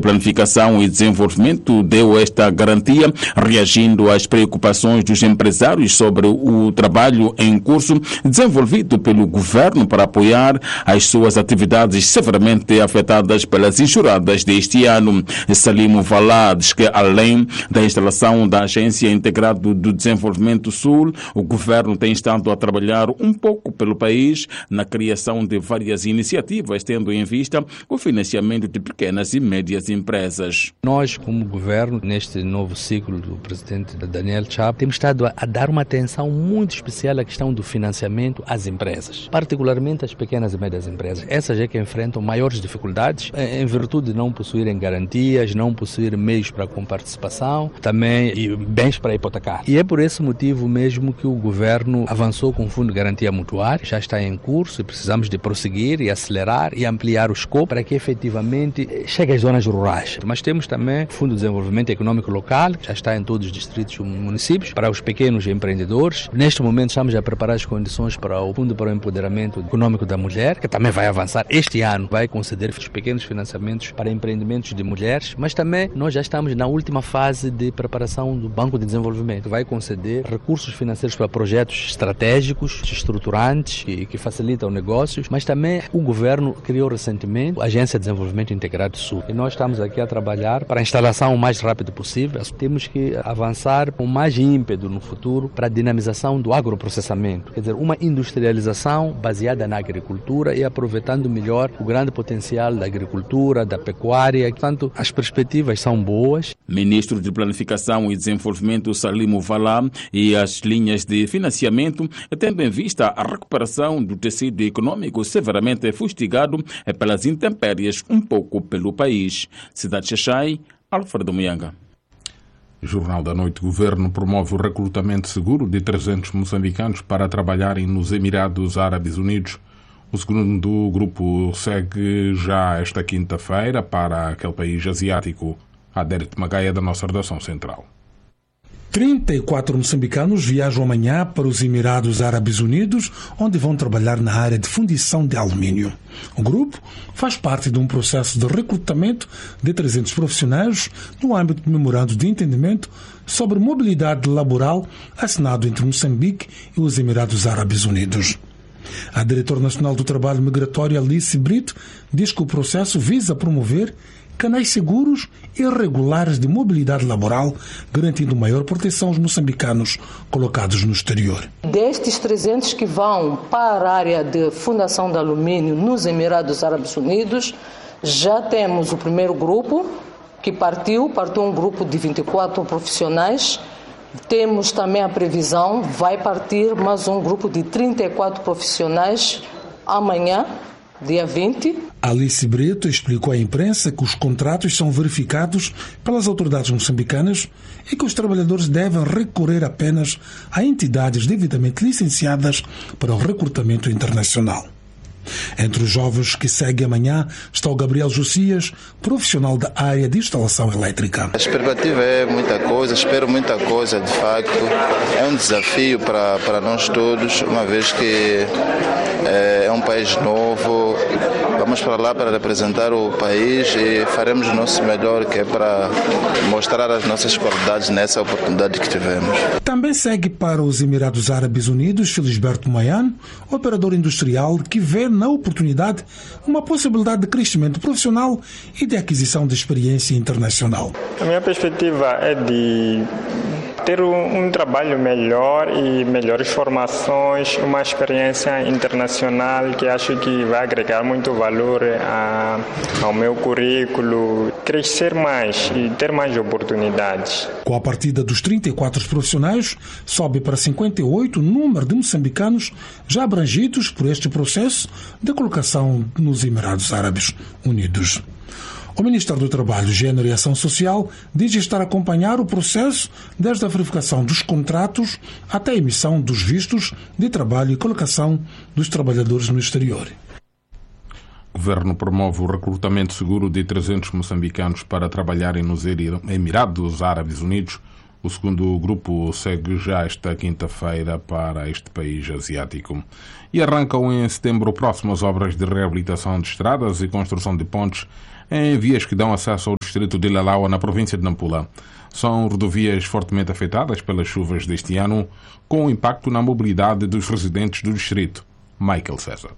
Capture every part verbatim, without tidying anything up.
Planificação e Desenvolvimento deu esta garantia, reagindo às preocupações dos empresários sobre o trabalho em curso desenvolvido pelo governo para apoiar as suas atividades severamente afetadas pelas enxurradas deste ano. Salim Valá diz que, além da instalação da Agência Integrada do Desenvolvimento Sul, o governo tem estado a trabalhar um pouco pelo país na criação de várias iniciativas, tendo em vista o financiamento de pequenas e médias empresas. Nós, como governo, neste novo ciclo do presidente Daniel Chapo, temos estado a, a dar uma atenção muito especial à questão do financiamento às empresas, particularmente às pequenas e médias empresas. Essas é que enfrentam maiores dificuldades em virtude de não possuírem garantias, não possuir meios para comparticipação, também e bens para hipotecar. E é por esse motivo mesmo que o governo avançou com o Fundo de Garantia Mutuária, já está em curso e precisamos de prosseguir e acelerar e ampliar o escopo para que efetivamente chegue às zonas rurais. Mas temos também o Fundo de Desenvolvimento Econômico Local, que já está em todos os distritos e municípios, para os pequenos empreendedores. Neste momento estamos a preparar as condições para o Fundo para o Empoderamento Econômico da Mulher, que também vai avançar este ano, vai conceder os pequenos financiamentos para empreendimentos de mulheres, mas também nós já estamos na última fase de preparação do Banco de Desenvolvimento, que vai conceder recursos financeiros para projetos estratégicos, estruturantes, que, que facilitam negócios, mas também o governo criou recentemente a Agência de Desenvolvimento Integrado Sul. E nós estamos aqui a trabalhar para a instalação o mais rápido possível. Temos que avançar com mais ímpeto no futuro para a dinamização do agroprocessamento, quer dizer, uma industrialização baseada na agricultura e aproveitando melhor o grande potencial da agricultura, da pecuária. Portanto, as perspectivas são boas. Ministro de Planificação e Desenvolvimento Salim Valá e as linhas de financiamento, tendo em vista a recuperação do tecido econômico severamente fustigado pelas intempéries um pouco pelo país. Cidade de Xaxai, Alfredo Muyanga. Jornal da Noite. O governo promove o recrutamento seguro de trezentos moçambicanos para trabalharem nos Emirados Árabes Unidos. O segundo grupo segue já esta quinta-feira para aquele país asiático. Adérito Magaia, da nossa redação central. trinta e quatro moçambicanos viajam amanhã para os Emirados Árabes Unidos, onde vão trabalhar na área de fundição de alumínio. O grupo faz parte de um processo de recrutamento de trezentos profissionais no âmbito do Memorando de Entendimento sobre Mobilidade Laboral assinado entre Moçambique e os Emirados Árabes Unidos. A diretora nacional do Trabalho Migratório, Alice Brito, diz que o processo visa promover canais seguros e regulares de mobilidade laboral, garantindo maior proteção aos moçambicanos colocados no exterior. Destes trezentos que vão para a área de fundação de alumínio nos Emirados Árabes Unidos, já temos o primeiro grupo que partiu, partiu um grupo de vinte e quatro profissionais. Temos também a previsão, vai partir mais um grupo de trinta e quatro profissionais amanhã, dia vinte. Alice Brito explicou à imprensa que os contratos são verificados pelas autoridades moçambicanas e que os trabalhadores devem recorrer apenas a entidades devidamente licenciadas para o recrutamento internacional. Entre os jovens que seguem amanhã está o Gabriel Josias, profissional da área de instalação elétrica. A expectativa é muita coisa, espero muita coisa, de facto. É um desafio para, para nós todos, uma vez que é, é um país novo. Vamos para lá para representar o país e faremos o nosso melhor, que é para mostrar as nossas qualidades nessa oportunidade que tivemos. Também segue para os Emirados Árabes Unidos Felisberto Maiano, operador industrial que vê na oportunidade uma possibilidade de crescimento profissional e de aquisição de experiência internacional. A minha perspectiva é de ter um, um trabalho melhor e melhores formações, uma experiência internacional que acho que vai agregar muito valor a, ao meu currículo, crescer mais e ter mais oportunidades. Com a partida dos trinta e quatro profissionais, sobe para cinquenta e oito o número de moçambicanos já abrangidos por este processo de colocação nos Emirados Árabes Unidos. O Ministério do Trabalho, Gênero e Ação Social diz estar a acompanhar o processo desde a verificação dos contratos até a emissão dos vistos de trabalho e colocação dos trabalhadores no exterior. O governo promove o recrutamento seguro de trezentos moçambicanos para trabalharem nos Emirados Árabes Unidos. O segundo grupo segue já esta quinta-feira para este país asiático. E arrancam em setembro próximo as obras de reabilitação de estradas e construção de pontes em vias que dão acesso ao distrito de Lalawa, na província de Nampula. São rodovias fortemente afetadas pelas chuvas deste ano, com impacto na mobilidade dos residentes do distrito. Michael César.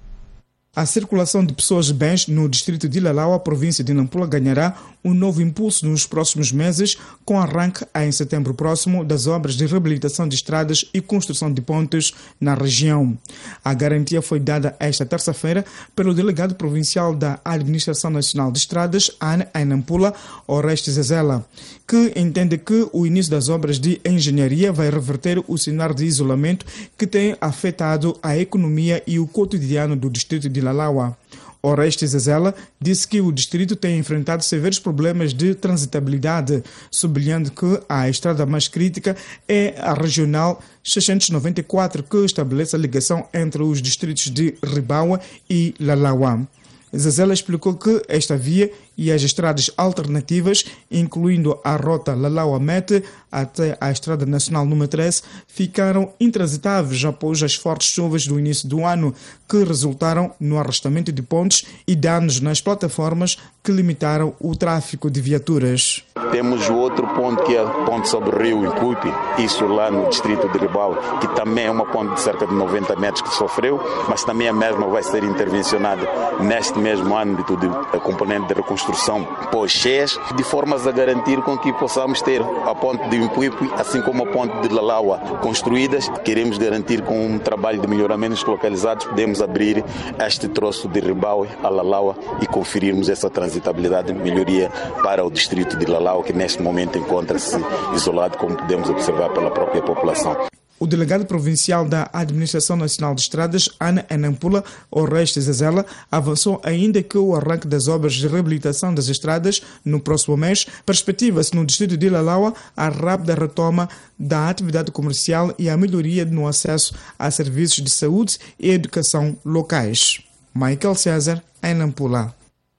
A circulação de pessoas e bens no distrito de Lalawa, província de Nampula, ganhará um novo impulso nos próximos meses, com arranque em setembro próximo das obras de reabilitação de estradas e construção de pontes na região. A garantia foi dada esta terça-feira pelo delegado provincial da Administração Nacional de Estradas, A N, em Nampula, Orestes Zezela, que entende que o início das obras de engenharia vai reverter o cenário de isolamento que tem afetado a economia e o cotidiano do distrito de Lalawa. Orestes Zezela disse que o distrito tem enfrentado severos problemas de transitabilidade, sublinhando que a estrada mais crítica é a regional seiscentos e noventa e quatro, que estabelece a ligação entre os distritos de Ribaua e Lalawa. Zezela explicou que esta via e as estradas alternativas, incluindo a rota Lalawa-Mete até a Estrada Nacional número treze, ficaram intransitáveis após as fortes chuvas do início do ano, que resultaram no arrastamento de pontes e danos nas plataformas que limitaram o tráfego de viaturas. Temos o outro ponto, que é a ponte sobre o rio Incupi, isso lá no distrito de Ribau, que também é uma ponte de cerca de noventa metros que sofreu, mas também a mesma vai ser intervencionada neste mesmo âmbito de a componente de reconstrução pós-cheias, de formas a garantir com que possamos ter a ponte de Incupi, assim como a ponte de Lalawa construídas. Queremos garantir com um trabalho de melhoramentos localizados, podemos abrir este troço de Ribau a Lalawa e conferirmos essa transitabilidade de melhoria para o distrito de Lalawa, que neste momento encontra-se isolado, como podemos observar pela própria população. O delegado provincial da Administração Nacional de Estradas, A N, em Nampula, Orestes Zezela, avançou ainda que o arranque das obras de reabilitação das estradas no próximo mês perspectiva-se no distrito de Lalawa a rápida retoma da atividade comercial e a melhoria no acesso a serviços de saúde e educação locais. Michael César, em Nampula.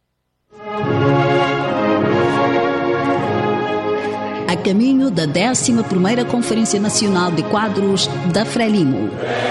A caminho da décima primeira Conferência Nacional de Quadros da Frelimo.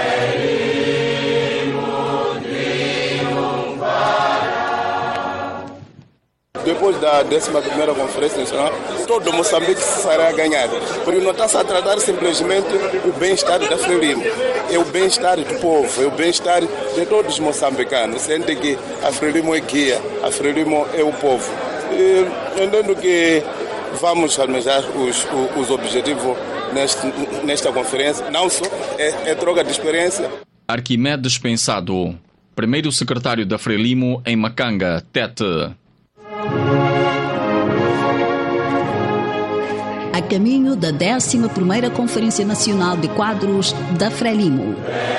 Depois da décima primeira Conferência Nacional, todo Moçambique será a ganhar. Porque não está-se a tratar simplesmente o bem-estar da Frelimo. É o bem-estar do povo, é o bem-estar de todos os moçambicanos. Sente que a Frelimo é guia, a Frelimo é o povo. E, entendo que vamos almejar os, os objetivos neste, nesta conferência. Não só é, é troca de experiência. Arquimedes Pensado, primeiro secretário da Frelimo em Macanga, Tete. A caminho da décima primeira Conferência Nacional de Quadros da Frelimo.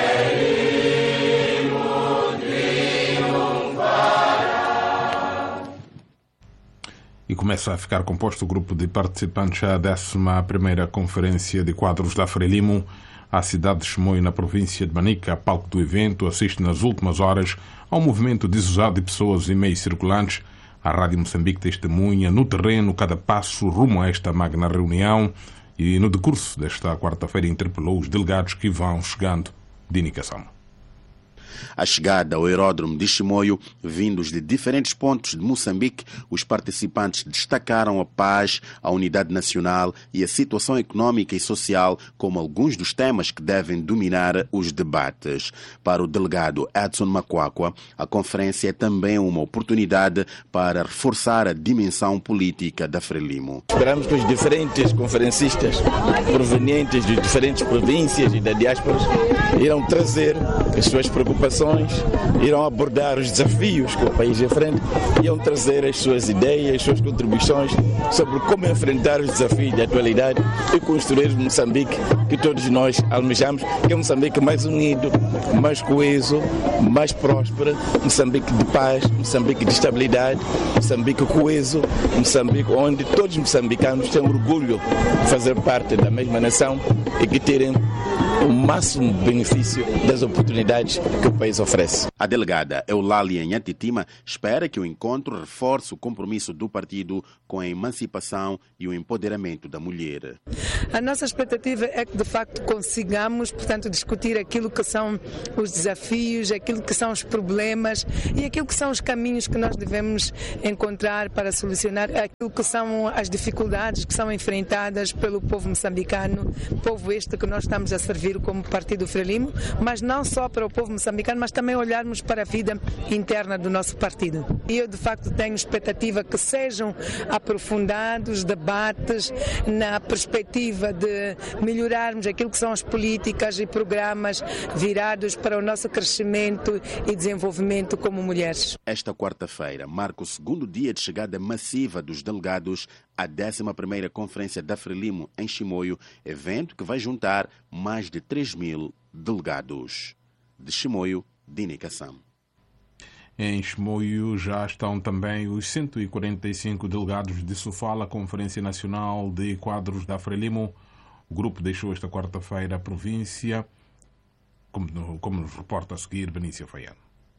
E começa a ficar composto o grupo de participantes à décima primeira Conferência de Quadros da Frelimo. A cidade de Chimoio, na província de Manica, palco do evento, assiste nas últimas horas ao movimento desusado de pessoas e meios circulantes. A Rádio Moçambique testemunha no terreno cada passo rumo a esta magna reunião e, no decurso desta quarta-feira, interpelou os delegados que vão chegando de indicação. A chegada ao aeródromo de Chimoio, vindos de diferentes pontos de Moçambique, os participantes destacaram a paz, a unidade nacional e a situação económica e social como alguns dos temas que devem dominar os debates. Para o delegado Edson Macuacua, a conferência é também uma oportunidade para reforçar a dimensão política da Frelimo. Esperamos que os diferentes conferencistas provenientes de diferentes províncias e da diáspora irão trazer as suas preocupações, irão abordar os desafios que o país enfrenta, irão trazer as suas ideias, as suas contribuições sobre como enfrentar os desafios da atualidade e construir o Moçambique que todos nós almejamos, que é um Moçambique mais unido, mais coeso, mais próspero, Moçambique de paz, Moçambique de estabilidade, Moçambique coeso, Moçambique onde todos os moçambicanos têm orgulho de fazer parte da mesma nação e que terem o máximo benefício das oportunidades que o país oferece. A delegada Eulália Nhantitima espera que o encontro reforce o compromisso do partido com a emancipação e o empoderamento da mulher. A nossa expectativa é que, de facto, consigamos, portanto, discutir aquilo que são os desafios, aquilo que são os problemas e aquilo que são os caminhos que nós devemos encontrar para solucionar aquilo que são as dificuldades que são enfrentadas pelo povo moçambicano, povo este que nós estamos a servir como Partido Frelimo, mas não só para o povo moçambicano, mas também olharmos para a vida interna do nosso partido. E eu, de facto, tenho expectativa que sejam aprofundados debates na perspectiva de melhorarmos aquilo que são as políticas e programas virados para o nosso crescimento e desenvolvimento como mulheres. Esta quarta-feira marca o segundo dia de chegada massiva dos delegados à décima primeira Conferência da Frelimo em Chimoio, evento que vai juntar mais de três mil delegados. De Chimoio, Dini Kassam. Em Chimoio já estão também os cento e quarenta e cinco delegados de Sofala, Conferência Nacional de Quadros da Frelimo. O grupo deixou esta quarta-feira a província, como, como nos reporta a seguir Benícia Faiano.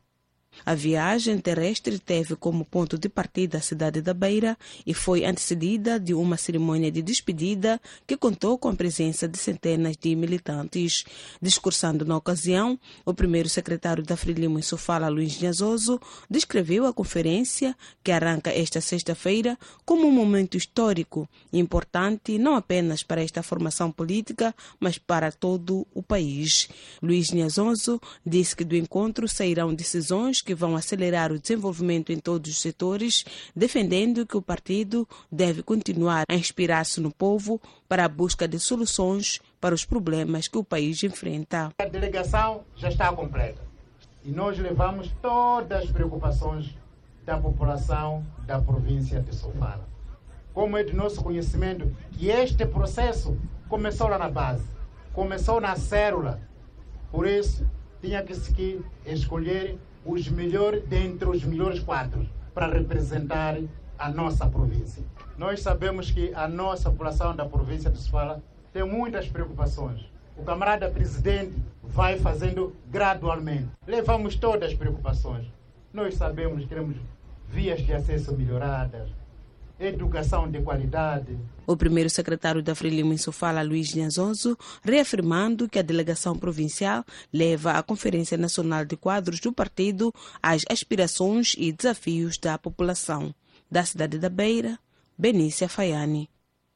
A viagem terrestre teve como ponto de partida a cidade da Beira e foi antecedida de uma cerimônia de despedida que contou com a presença de centenas de militantes. Discursando na ocasião, o primeiro secretário da Frelimo em Sofala, Luís Nhazoso, descreveu a conferência, que arranca esta sexta-feira, como um momento histórico importante não apenas para esta formação política, mas para todo o país. Luís Nhazoso disse que do encontro sairão decisões que vão acelerar o desenvolvimento em todos os setores, defendendo que o partido deve continuar a inspirar-se no povo para a busca de soluções para os problemas que o país enfrenta. A delegação já está completa e nós levamos todas as preocupações da população da província de Sofala. Como é de nosso conhecimento que este processo começou lá na base, começou na célula, por isso tinha que se escolher os melhores dentre os melhores quadros para representar a nossa província. Nós sabemos que a nossa população da província de Sofala tem muitas preocupações. O camarada presidente vai fazendo gradualmente. Levamos todas as preocupações. Nós sabemos que queremos vias de acesso melhoradas, educação de qualidade. O primeiro secretário da Frelimo em Sofala, Luís Nhazoso, reafirmando que a delegação provincial leva à Conferência Nacional de Quadros do partido as aspirações e desafios da população. Da cidade da Beira, Benícia Faiani.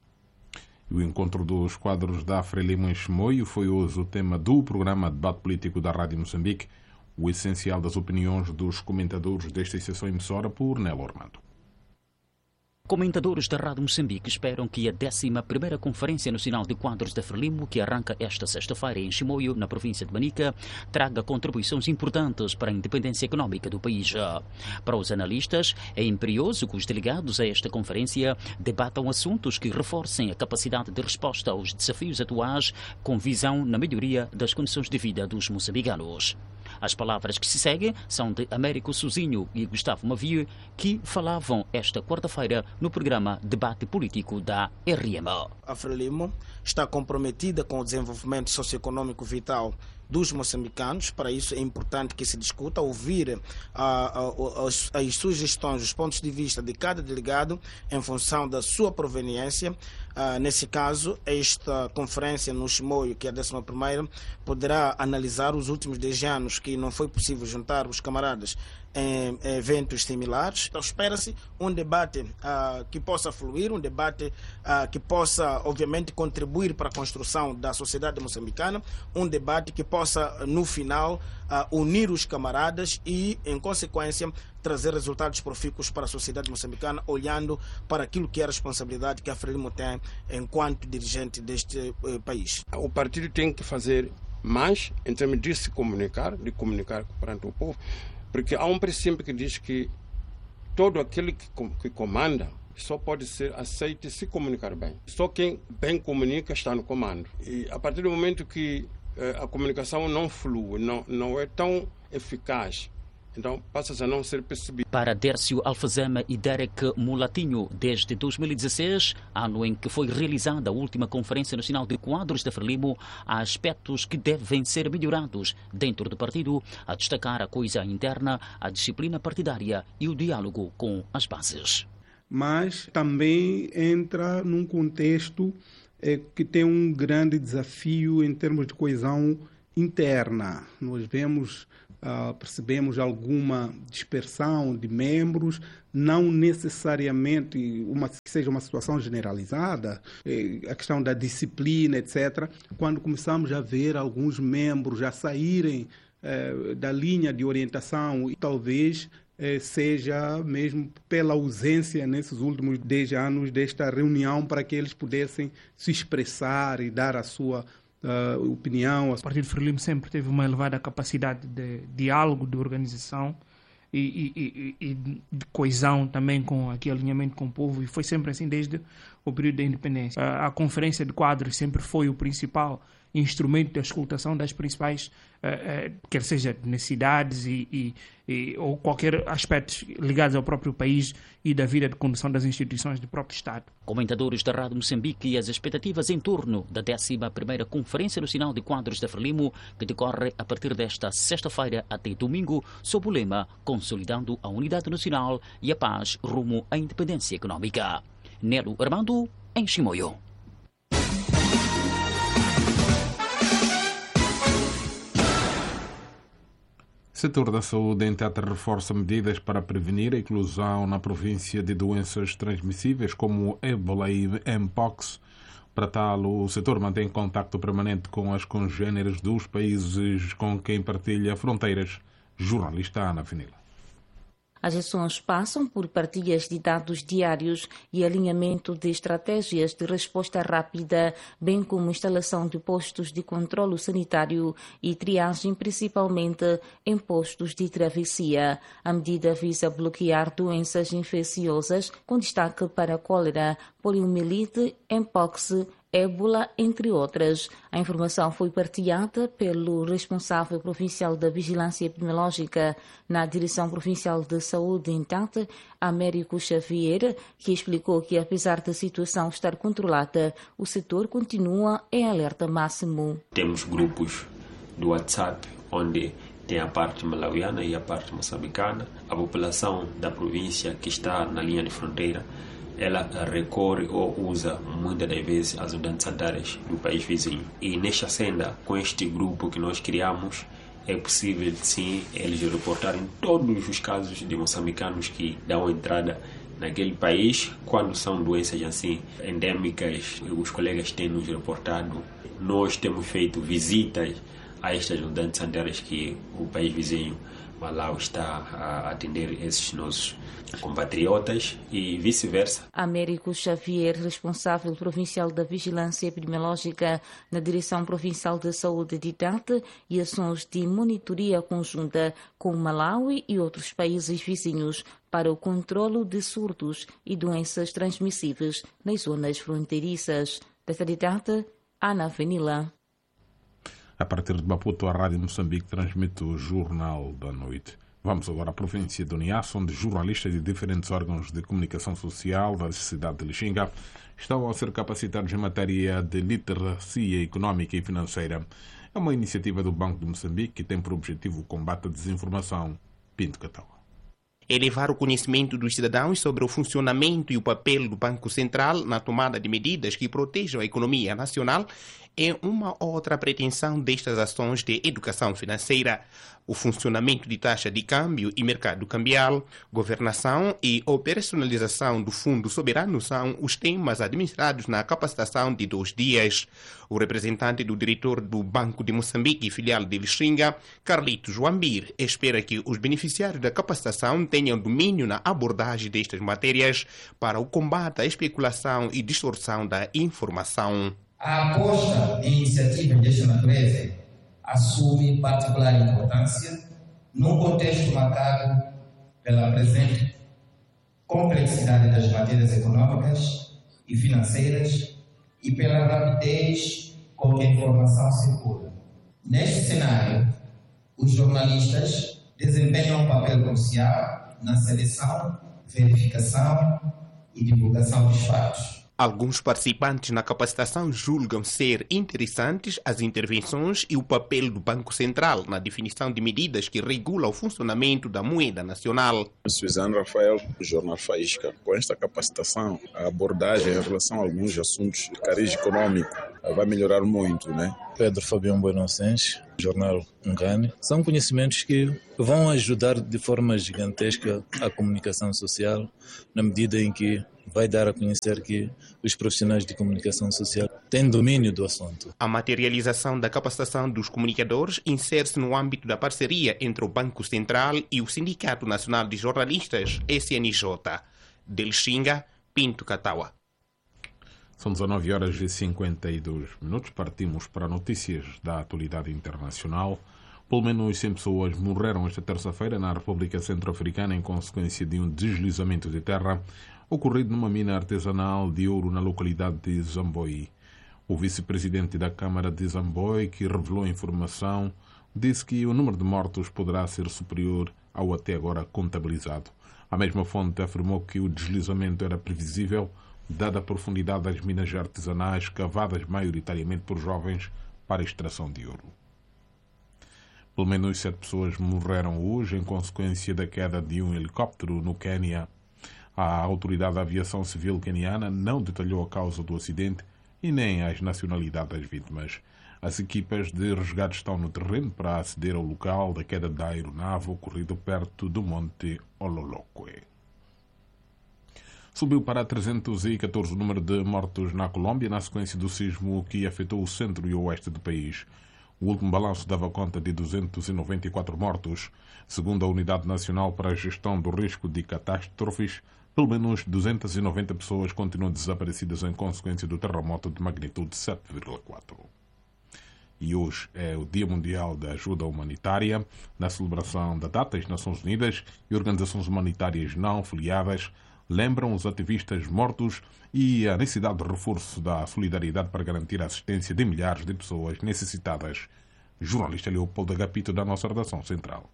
O encontro dos quadros da Frelimo em Chimoio foi hoje o tema do programa Debate Político da Rádio Moçambique, o essencial das opiniões dos comentadores desta sessão emissora por Nelo Ormando. Comentadores da Rádio Moçambique esperam que a décima primeira Conferência Nacional de Quadros da Frelimo, que arranca esta sexta-feira em Chimoio, na província de Manica, traga contribuições importantes para a independência econômica do país. Para os analistas, é imperioso que os delegados a esta conferência debatam assuntos que reforcem a capacidade de resposta aos desafios atuais com visão na melhoria das condições de vida dos moçambicanos. As palavras que se seguem são de Américo Sozinho e Gustavo Mavio, que falavam esta quarta-feira no programa Debate Político da R M. A Frelimo está comprometida com o desenvolvimento socioeconômico vital dos moçambicanos. Para isso é importante que se discuta, ouvir ah, as, as sugestões, os pontos de vista de cada delegado em função da sua proveniência. Ah, nesse caso, esta conferência no Chimoio, que é a décima primeira, poderá analisar os últimos dez anos que não foi possível juntar os camaradas em eventos similares. Então espera-se um debate uh, que possa fluir, um debate uh, que possa, obviamente, contribuir para a construção da sociedade moçambicana, um debate que possa, no final, uh, unir os camaradas e, em consequência, trazer resultados profícuos para a sociedade moçambicana, olhando para aquilo que é a responsabilidade que a Frelimo tem enquanto dirigente deste uh, país. O partido tem que fazer mais em termos de se comunicar, de comunicar perante o povo, porque há um princípio que diz que todo aquele que, que comanda só pode ser aceito se comunicar bem. Só quem bem comunica está no comando. E a partir do momento que eh, a comunicação não flui, não, não é tão eficaz, então passa a não ser percebido. Para Dércio Alfazema e Derek Mulatinho, desde dois mil e dezesseis, ano em que foi realizada a última Conferência Nacional de Quadros da Frelimo, há aspectos que devem ser melhorados dentro do partido, a destacar a coesão interna, a disciplina partidária e o diálogo com as bases. Mas também entra num contexto eh, que tem um grande desafio em termos de coesão interna. Nós vemos, uh, percebemos alguma dispersão de membros, não necessariamente uma, que seja uma situação generalizada, eh, a questão da disciplina, etcétera. Quando começamos a ver alguns membros já saírem eh, da linha de orientação e talvez eh, seja mesmo pela ausência nesses últimos dez anos desta reunião para que eles pudessem se expressar e dar a sua Uh, opinião. O Partido Frelimo sempre teve uma elevada capacidade de diálogo, de organização e, e, e, e de coesão também com aqui alinhamento com o povo, e foi sempre assim desde o período da independência. A, a conferência de quadros sempre foi o principal instrumento de auscultação das principais, uh, uh, quer seja necessidades e, e, e, ou qualquer aspecto ligados ao próprio país e da vida de condução das instituições do próprio Estado. Comentadores da Rádio Moçambique e as expectativas em torno da décima primeira Conferência Nacional de Quadros da Frelimo, que decorre a partir desta sexta-feira até domingo, sob o lema Consolidando a Unidade Nacional e a Paz rumo à Independência Econômica. Nelo Armando, em Chimoio. O setor da saúde em Tete reforça medidas para prevenir a inclusão na província de doenças transmissíveis como ébola e mpox. Para tal, o setor mantém contacto permanente com as congêneres dos países com quem partilha fronteiras. Jornalista Ana Venila. As ações passam por partilhas de dados diários e alinhamento de estratégias de resposta rápida, bem como instalação de postos de controlo sanitário e triagem, principalmente em postos de travessia. A medida visa bloquear doenças infecciosas, com destaque para cólera, poliomielite, mpox, ébola, entre outras. A informação foi partilhada pelo responsável provincial da Vigilância Epidemiológica na Direção Provincial de Saúde em Tete, Américo Xavier, que explicou que, apesar da situação estar controlada, o setor continua em alerta máximo. Temos grupos do WhatsApp onde tem a parte malawiana e a parte moçambicana. A população da província que está na linha de fronteira, ela recorre ou usa muitas das vezes as unidades sanitárias do país vizinho. E nesta senda, com este grupo que nós criamos, é possível sim eles reportarem todos os casos de moçambicanos que dão entrada naquele país. Quando são doenças assim endêmicas, os colegas têm nos reportado. Nós temos feito visitas a estas unidades sanitárias que o país vizinho Malau está a atender esses nossos compatriotas e vice-versa. Américo Xavier, responsável provincial da Vigilância Epidemiológica na Direção Provincial de Saúde de Tete, e ações de monitoria conjunta com Malawi e outros países vizinhos para o controlo de surtos e doenças transmissíveis nas zonas fronteiriças. Desta de Tete, Ana Venila. A partir de Maputo, a Rádio Moçambique transmite o Jornal da Noite. Vamos agora à província de Niassa, onde jornalistas de diferentes órgãos de comunicação social da cidade de Lixinga estão a ser capacitados em matéria de literacia económica e financeira. É uma iniciativa do Banco de Moçambique que tem por objetivo o combate à desinformação. Pinto Cataua. Elevar o conhecimento dos cidadãos sobre o funcionamento e o papel do Banco Central na tomada de medidas que protejam a economia nacional é uma outra pretensão destas ações de educação financeira. O funcionamento de taxa de câmbio e mercado cambial, governação e operacionalização do Fundo Soberano são os temas administrados na capacitação de dois dias. O representante do diretor do Banco de Moçambique, filial de Lixinga, Carlitos Joambir, espera que os beneficiários da capacitação tenham domínio na abordagem destas matérias para o combate à especulação e distorção da informação. A aposta em iniciativas desta natureza assume particular importância num contexto marcado pela presente complexidade das matérias econômicas e financeiras e pela rapidez com que a informação circula. Neste cenário, os jornalistas desempenham um papel crucial na seleção, verificação e divulgação dos fatos. Alguns participantes na capacitação julgam ser interessantes as intervenções e o papel do Banco Central na definição de medidas que regulam o funcionamento da moeda nacional. Suzano Rafael, Jornal Faísca. Com esta capacitação, a abordagem em relação a alguns assuntos de cariz econômico vai melhorar muito, né? Pedro Fabião Buenocens, Jornal Ngani. São conhecimentos que vão ajudar de forma gigantesca a comunicação social, na medida em que vai dar a conhecer que os profissionais de comunicação social têm domínio do assunto. A materialização da capacitação dos comunicadores insere-se no âmbito da parceria entre o Banco Central e o Sindicato Nacional de Jornalistas, S N J. Delxinga, Pinto Catawa. São dezanove horas e cinquenta e dois minutos. Partimos para notícias da atualidade internacional. Pelo menos cem pessoas morreram esta terça-feira na República Centro-Africana em consequência de um deslizamento de terra ocorrido numa mina artesanal de ouro na localidade de Zamboi. O vice-presidente da Câmara de Zamboi, que revelou a informação, disse que o número de mortos poderá ser superior ao até agora contabilizado. A mesma fonte afirmou que o deslizamento era previsível, dada a profundidade das minas artesanais cavadas maioritariamente por jovens para a extração de ouro. Pelo menos sete pessoas morreram hoje em consequência da queda de um helicóptero no Quênia. A Autoridade da Aviação Civil queniana não detalhou a causa do acidente e nem as nacionalidades das vítimas. As equipas de resgate estão no terreno para aceder ao local da queda da aeronave ocorrido perto do Monte Ololoque. Subiu para trezentos e catorze o número de mortos na Colômbia na sequência do sismo que afetou o centro e o oeste do país. O último balanço dava conta de duzentos e noventa e quatro mortos. Segundo a Unidade Nacional para a Gestão do Risco de Catástrofes, pelo menos duzentas e noventa pessoas continuam desaparecidas em consequência do terremoto de magnitude sete vírgula quatro. E hoje é o Dia Mundial da Ajuda Humanitária. Na celebração da data, as Nações Unidas e organizações humanitárias não filiadas lembram os ativistas mortos e a necessidade de reforço da solidariedade para garantir a assistência de milhares de pessoas necessitadas. Jornalista Leopoldo Agapito, da nossa redação central.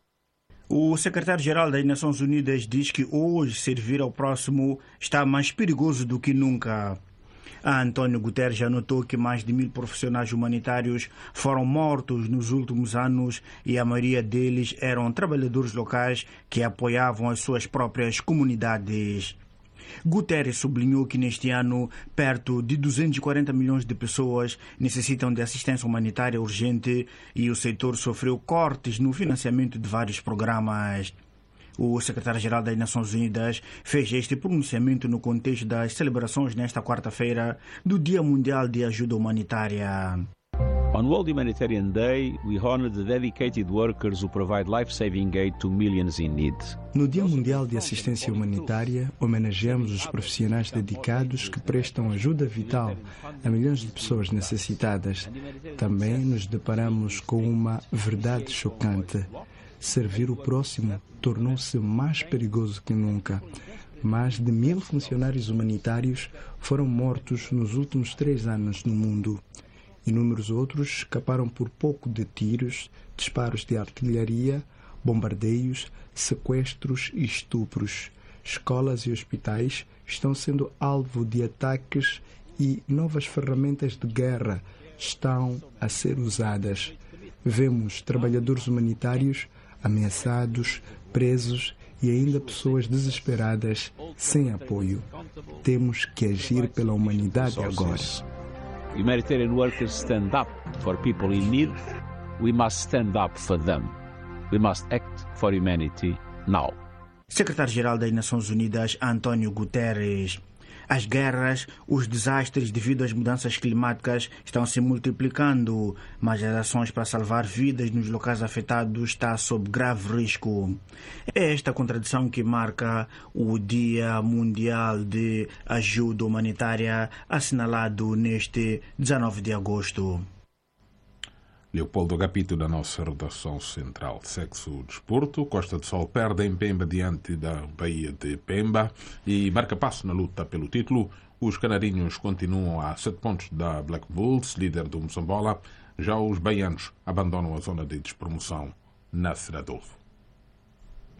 O secretário-geral das Nações Unidas diz que hoje servir ao próximo está mais perigoso do que nunca. A António Guterres já notou que mais de mil profissionais humanitários foram mortos nos últimos anos e a maioria deles eram trabalhadores locais que apoiavam as suas próprias comunidades. Guterres sublinhou que neste ano perto de duzentos e quarenta milhões de pessoas necessitam de assistência humanitária urgente e o setor sofreu cortes no financiamento de vários programas. O secretário-geral das Nações Unidas fez este pronunciamento no contexto das celebrações nesta quarta-feira do Dia Mundial de Ajuda Humanitária. On World Humanitarian Day, we honor the dedicated workers who provide life-saving aid to millions in need. No Dia Mundial de Assistência Humanitária, homenageamos os profissionais dedicados que prestam ajuda vital a milhões de pessoas necessitadas. Também nos deparamos com uma verdade chocante. Servir o próximo tornou-se mais perigoso que nunca. Mais de mil funcionários humanitários foram mortos nos últimos três anos no mundo. Inúmeros outros escaparam por pouco de tiros, disparos de artilharia, bombardeios, sequestros e estupros. Escolas e hospitais estão sendo alvo de ataques e novas ferramentas de guerra estão a ser usadas. Vemos trabalhadores humanitários ameaçados, presos e ainda pessoas desesperadas sem apoio. Temos que agir pela humanidade agora. Humanitarian workers stand up for people in need. We must stand up for them. We must act for humanity now. Secretário-geral das Nações Unidas, António Guterres. As guerras, os desastres devido às mudanças climáticas estão se multiplicando, mas as ações para salvar vidas nos locais afetados estão sob grave risco. É esta contradição que marca o Dia Mundial de Ajuda Humanitária, assinalado neste dezanove de agosto. Leopoldo Agapito, da nossa redação central. Sexo desporto. Costa do Sol perde em Pemba diante da Bahia de Pemba e marca passo na luta pelo título. Os canarinhos continuam a sete pontos da Black Bulls, líder do Moçambola. Já os baianos abandonam a zona de despromoção na Serradolfo.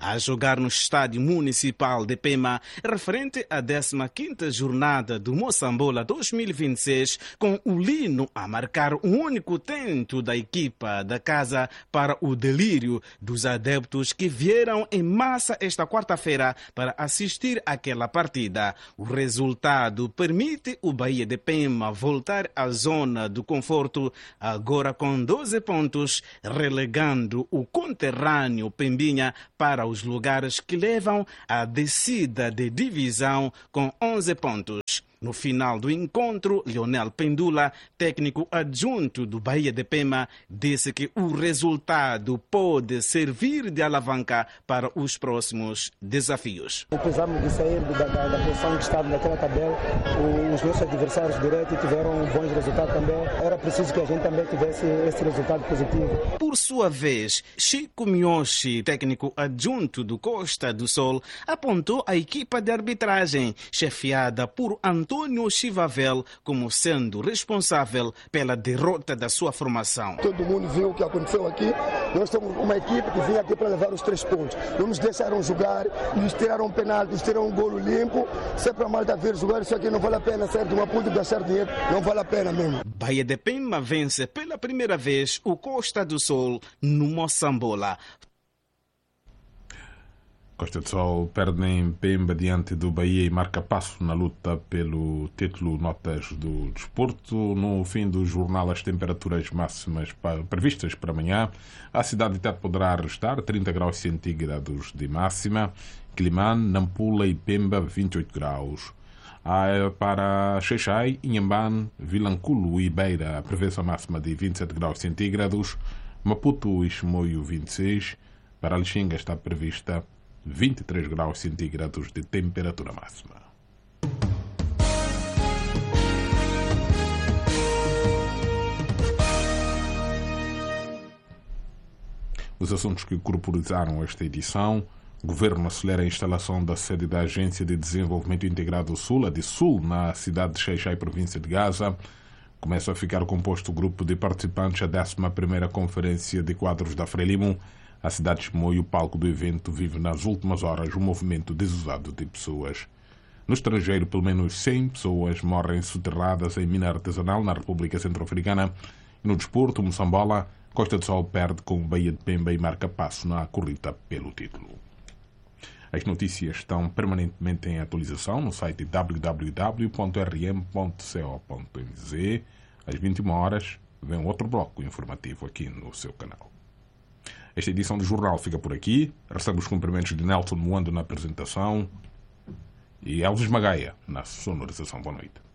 a jogar no Estádio Municipal de Pema, referente à décima quinta jornada do Moçambola dois mil e vinte e seis, com o Lino a marcar um único tento da equipa da casa para o delírio dos adeptos que vieram em massa esta quarta-feira para assistir àquela partida. O resultado permite o Bahia de Pema voltar à zona do conforto, agora com doze pontos, relegando o conterrâneo Pembinha para os lugares que levam à descida de divisão com onze pontos. No final do encontro, Leonel Pendula, técnico adjunto do Bahia de Pema, disse que o resultado pode servir de alavanca para os próximos desafios. Precisamos de sair da, da, da posição que estava naquela tabela. Os nossos adversários diretos tiveram bons resultados também. Era preciso que a gente também tivesse esse resultado positivo. Por sua vez, Chico Miyoshi, técnico adjunto do Costa do Sol, apontou a equipa de arbitragem, chefiada por Antônio Antônio Chivavel como sendo responsável pela derrota da sua formação. Todo mundo viu o que aconteceu aqui. Nós somos uma equipe que vinha aqui para levar os três pontos. Não nos deixaram jogar, nos tiraram um penalti, nos tiraram um golo limpo. Se é para a malta vir jogar, isso aqui não vale a pena, certo? Uma ponta de gastar dinheiro, não vale a pena mesmo. Bahia de Pema vence pela primeira vez o Costa do Sol no Moçambola. Costa do Sol perde em Pemba diante do Bahia e marca passo na luta pelo título. Notas do desporto. No fim do jornal, as temperaturas máximas previstas para amanhã. A cidade de Tete poderá registrar trinta graus centígrados de máxima. Quilimane, Nampula e Pemba, vinte e oito graus. Para Xai-Xai, Inhambane, Vilanculo e Beira, a previsão máxima de vinte e sete graus centígrados. Maputo e Chimoio, vinte e seis. Para Lixinga está prevista vinte e três graus centígrados de temperatura máxima. Os assuntos que corporizaram esta edição: o Governo acelera a instalação da sede da Agência de Desenvolvimento Integrado Sul, a DISUL, na cidade de Xai-Xai, província de Gaza. Começa a ficar composto o grupo de participantes da décima primeira Conferência de Quadros da Frelimo. A cidade de Chimoio, o palco do evento, vive nas últimas horas um movimento desusado de pessoas. No estrangeiro, pelo menos cem pessoas morrem soterradas em mina artesanal na República Centro-Africana. E no desporto, Moçambola, Costa do Sol perde com o Bahia de Pemba e marca passo na corrida pelo título. As notícias estão permanentemente em atualização no site w w w ponto r m ponto co ponto m z. Às vinte e uma horas, vem outro bloco informativo aqui no seu canal. Esta edição do jornal fica por aqui. Recebe os cumprimentos de Nelson Moando na apresentação e Elvis Magaia na sonorização. Boa noite.